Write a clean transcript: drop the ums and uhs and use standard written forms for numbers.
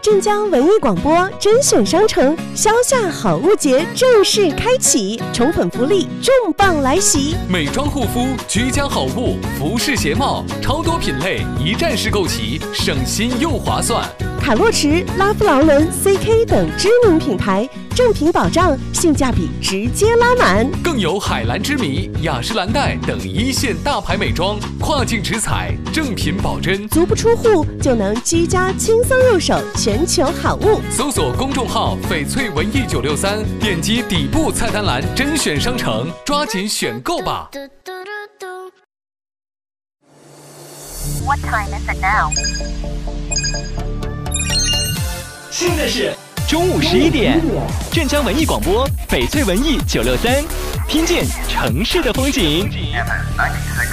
镇江文艺广播甄选商城销夏好物节正式开启，宠粉福利重磅来袭！ 美妆护肤、居家好物、服饰鞋帽，超多品类一站式购齐，省心又划算。 卡洛驰、拉夫劳伦、CK 等知名品牌，正品保障，性价比直接拉满。 更有海蓝之谜、雅诗兰黛等一线大牌美妆，跨境直采，正品保真， 足不出户就能居家轻松入手全球好物。 搜索公众号翡翠文艺963，点击底部菜单栏甄选商城，抓紧选购吧。 What time is it now? 现在是中午11点，镇江文艺广播翡翠文艺963，听见城市的风景。